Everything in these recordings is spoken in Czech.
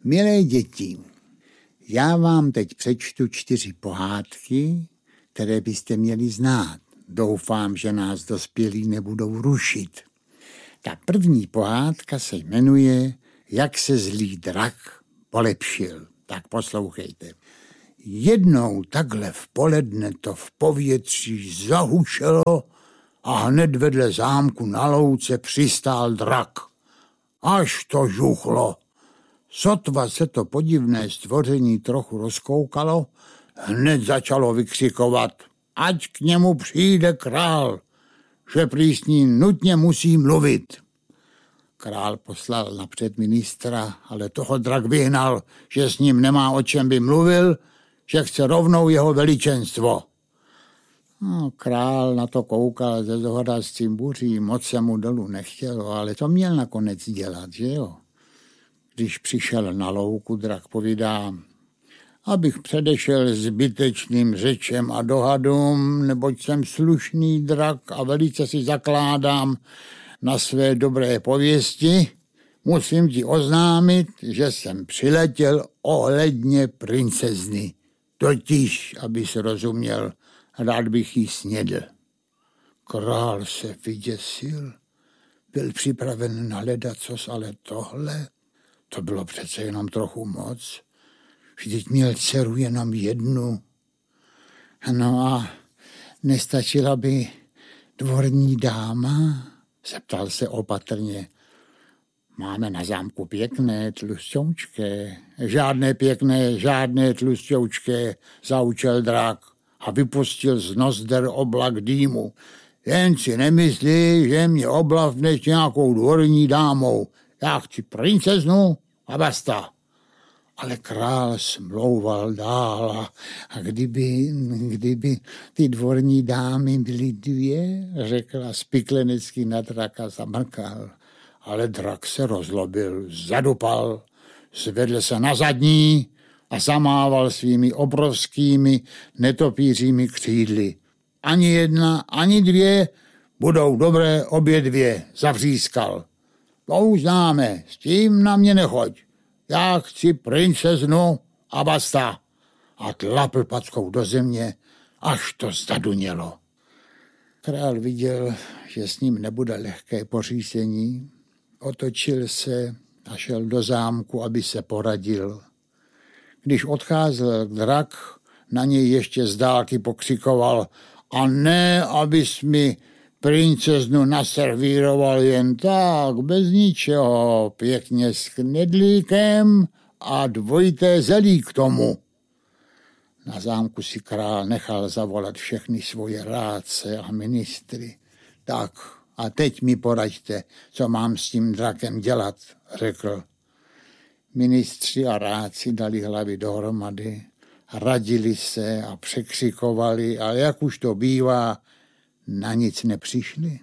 Milé děti, já vám teď přečtu 4 pohádky, které byste měli znát. Doufám, že nás dospělí nebudou rušit. Ta první pohádka se jmenuje Jak se zlý drak polepšil. Tak poslouchejte. Jednou takhle v poledne to v povětří zahučelo a hned vedle zámku na louce přistál drak. Až to žuchlo. Sotva se to podivné stvoření trochu rozkoukalo, hned začalo vykřikovat, ať k němu přijde král, že prý s ním nutně musí mluvit. Král poslal napřed ministra, ale toho drak vyhnal, že s ním nemá o čem by mluvil, že chce rovnou jeho veličenstvo. No, král na to koukal ze zhora s tím buří, moc se mu dolů nechtělo, ale to měl nakonec dělat, že jo? Když přišel na louku, drak povídá, abych předešel zbytečným řečem a dohadům, neboť jsem slušný drak a velice si zakládám na své dobré pověsti, musím ti oznámit, že jsem přiletěl ohledně princezny. Totiž, abys rozuměl, rád bych jí snědl. Král se vyděsil, byl připraven na ledacos, ale tohle, to bylo přece jenom trochu moc. Vždyť měl dceru jenom jednu. No a nestačila by dvorní dáma? Zeptal se opatrně. Máme na zámku pěkné tlusťoučké. Žádné pěkné, žádné tlusťoučké, zaučel drak a vypustil z nozder oblak dýmu. Jen si nemyslí, že mě oblavneš nějakou dvorní dámou. Já chci princeznu a basta. Ale král smlouval dál a kdyby ty dvorní dámy byly 2, řekla spiklenecky na draka, zamrkal. Ale drak se rozlobil, zadupal, zvedl se na zadní a zamával svými obrovskými netopířími křídly. Ani 1, ani 2, budou dobré obě 2, zavřískal. To už známe, s tím na mě nechoď. Já chci princeznu a basta. A tlapl packou do země, až to zadunělo. Král viděl, že s ním nebude lehké pořízení. Otočil se a šel do zámku, aby se poradil. Když odcházel drak, na něj ještě z dálky pokřikoval a ne, abys mi princeznu naservíroval jen tak, bez ničeho, pěkně s knedlíkem a 2 zelí k tomu. Na zámku si král nechal zavolat všechny svoje rádce a ministry. Tak a teď mi poraďte, co mám s tím drakem dělat, řekl. Ministři a rádci dali hlavy dohromady, radili se a překřikovali, ale jak už to bývá, na nic nepřišli.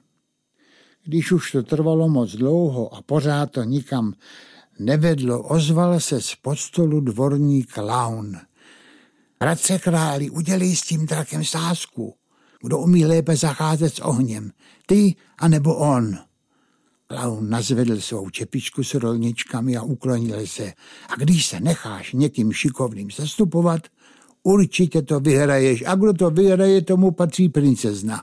Když už to trvalo moc dlouho a pořád to nikam nevedlo, ozval se z stolu dvorní klaun. Bratře králi, udělej s tím drakem sázku. Kdo umí lépe zacházet s ohněm, ty anebo on? Klaun nazvedl svou čepičku s rolničkami a uklonil se. A když se necháš někým šikovným zastupovat, určitě to vyhraješ. A kdo to vyhraje, tomu patří princezna.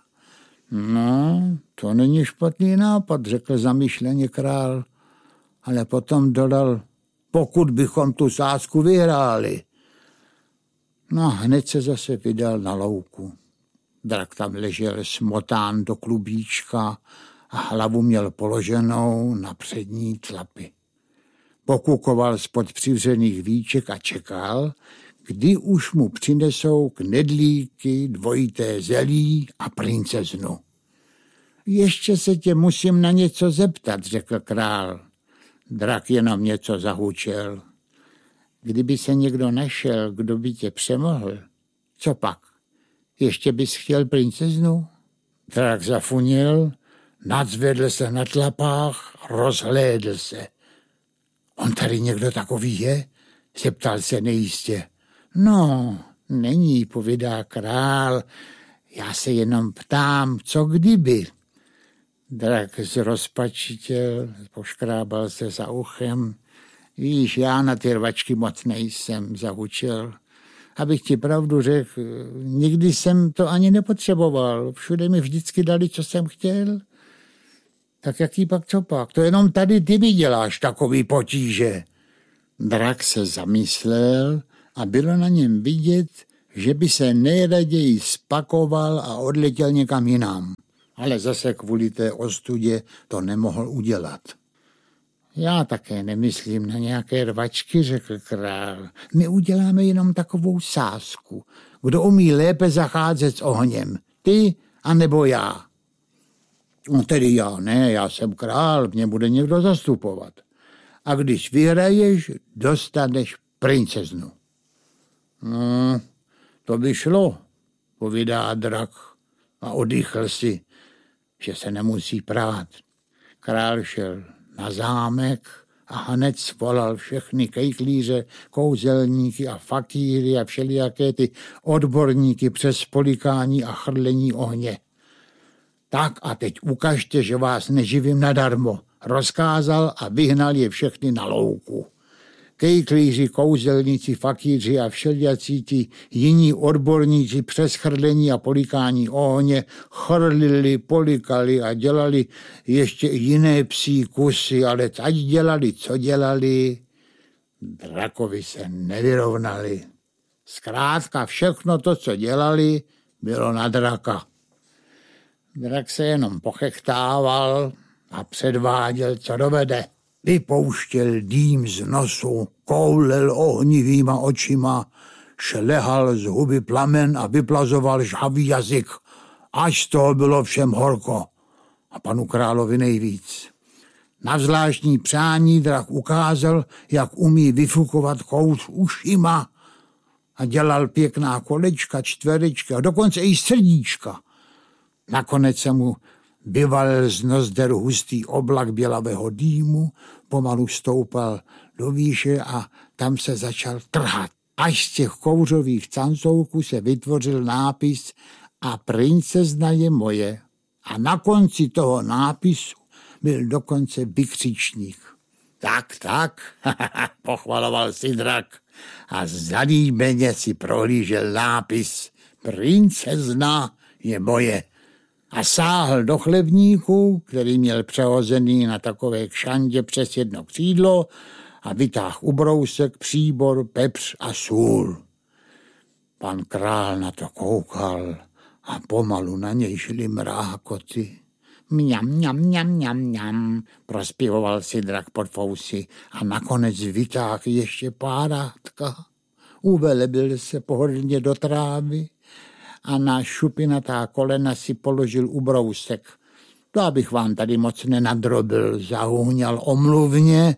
No, to není špatný nápad, řekl zamyšleně král, ale potom dodal, pokud bychom tu sázku vyhráli. No a hned se zase vydal na louku. Drak tam ležel smotán do klubíčka a hlavu měl položenou na přední tlapy. Pokukoval spod přivřených víček a čekal, kdy už mu přinesou knedlíky, 2 zelí a princeznu. Ještě se tě musím na něco zeptat, řekl král. Drak jenom něco zahučel. Kdyby se někdo našel, kdo by tě přemohl, co pak? Ještě bys chtěl princeznu? Drak zafunil, nadzvedl se na tlapách, rozhlédl se. On tady někdo takový je? Zeptal se nejistě. No, není, povídá král, já se jenom ptám, co kdyby. Drak zrozpačitěl, poškrábal se za uchem. Víš, já na ty rvačky moc nejsem, zahučel. Abych ti pravdu řekl, nikdy jsem to ani nepotřeboval. Všude mi vždycky dali, co jsem chtěl. Tak jaký pak, co pak? To jenom tady ty mi děláš takový potíže. Drak se zamyslel a bylo na něm vidět, že by se nejraději spakoval a odletěl někam jinam. Ale zase kvůli té ostudě to nemohl udělat. Já také nemyslím na nějaké rvačky, řekl král. My uděláme jenom takovou sázku. Kdo umí lépe zacházet s ohněm? Ty anebo já? No tedy já ne, já jsem král, mě bude někdo zastupovat. A když vyhraješ, dostaneš princeznu. No, to by šlo, povídá drak a oddychl si, že se nemusí prát. Král šel na zámek a hned svolal všechny kejklíře, kouzelníky a fakíry a všelijaké ty odborníky přes polikání a chrlení ohně. Tak a teď ukažte, že vás neživím nadarmo. Rozkázal a vyhnal je všechny na louku. Kejklíři, kouzelníci, fakíři a všelijací ti jiní odborníci přes chrlení a polikání ohně chrlili, polikali a dělali ještě jiné psí kusy, ale ať dělali, co dělali, drakovi se nevyrovnali. Zkrátka všechno to, co dělali, bylo na draka. Drak se jenom pochechtával a předváděl, co dovede. Vypouštěl dým z nosu, koulel ohnivýma očima, šlehal z huby plamen a vyplazoval žhavý jazyk, až z toho bylo všem horko a panu královi nejvíc. Na zvláštní přání drak ukázal, jak umí vyfukovat kouř ušima a dělal pěkná kolečka, čtverečka a dokonce i srdíčka. Nakonec se mu vyvalil z nozder hustý oblak bělavého dýmu, pomalu stoupal do výše a tam se začal trhat. Až z těch kouřových cancouků se vytvořil nápis a princezna je moje. A na konci toho nápisu byl dokonce vykřičník. Tak, pochvaloval si drak a zalíbeně si prohlížel nápis princezna je moje. A sáhl do chlebníku, který měl přehozený na takové kšandě přes jedno křídlo a vytáhl ubrousek, příbor, pepř a sůl. Pan král na to koukal a pomalu na něj šly mrákoty. Mňam, prospěvoval si drak pod fousy a nakonec vytáhl ještě párátka. Uvelebil se pohodlně do trávy a na šupinatá kolena si položil ubrousek. To abych vám tady moc nenadrobil, zahuňal omluvně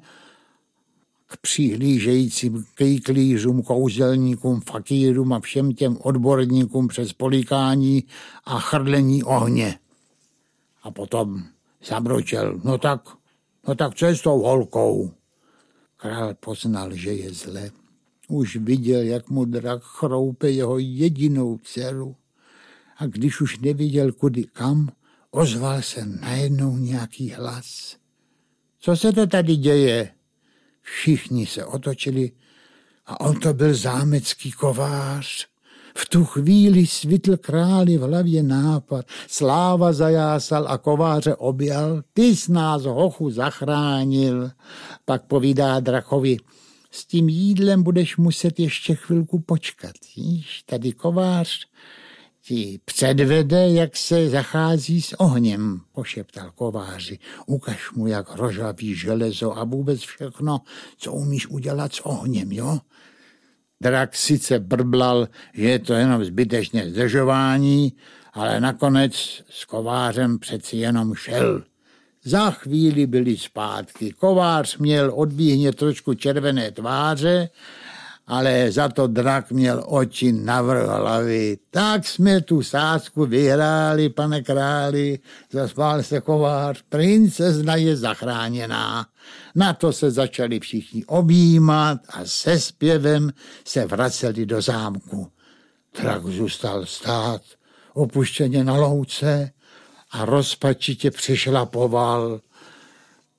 k přihlížejícím kejklířům, kouzelníkům, fakírům a všem těm odborníkům přes polikání a chrlení ohně. A potom zabročel, no tak co je s tou holkou? Král poznal, že je zle. Už viděl, jak mu drak chroupe jeho jedinou dceru. A když už neviděl kudy kam, ozval se najednou nějaký hlas. Co se to tady děje? Všichni se otočili a on to byl zámecký kovář. V tu chvíli svitl králi v hlavě nápad. Sláva zajásal a kováře objal. Ty jsi nás, hochu, zachránil. Pak povídá drakovi, s tím jídlem budeš muset ještě chvilku počkat. Víš, tady kovář ti předvede, jak se zachází s ohněm, pošeptal kováři. Ukaž mu, jak rožaví železo a vůbec všechno, co umíš udělat s ohněm, jo? Drak sice brblal, že je to jenom zbytečné zdržování, ale nakonec s kovářem přeci jenom šel. Za chvíli byli zpátky. Kovář měl od výhně trošku červené tváře, ale za to drak měl oči navrch hlavy. Tak jsme tu sázku vyhráli, pane králi, zasmál se kovář, princezna je zachráněná. Na to se začali všichni objímat a se zpěvem se vraceli do zámku. Drak zůstal stát opuštěně na louce a rozpačitě přišlapoval.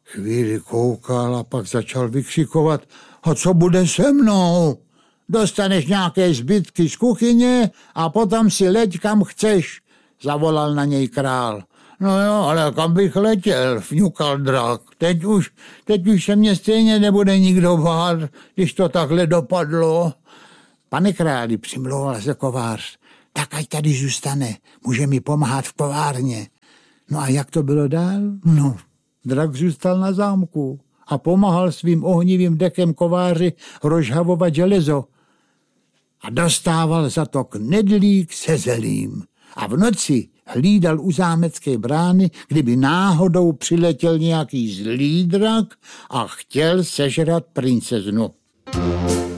Chvíli koukal a pak začal vykřikovat: a co bude se mnou? Dostaneš nějaké zbytky z kuchyně a potom si leď kam chceš, zavolal na něj král. No jo, ale kam bych letěl, fňukal drak. Teď už se mě stejně nebude nikdo bát, když to takhle dopadlo. Pane králi, přimlouval se kovář, tak ať tady zůstane, může mi pomáhat v kovárně. No a jak to bylo dál? No, drak zůstal na zámku a pomáhal svým ohnivým dekem kováři rozžhavovat železo. A dostával za to knedlík se zelím. A v noci hlídal u zámecké brány, kdyby náhodou přiletěl nějaký zlý drak a chtěl sežrat princeznu.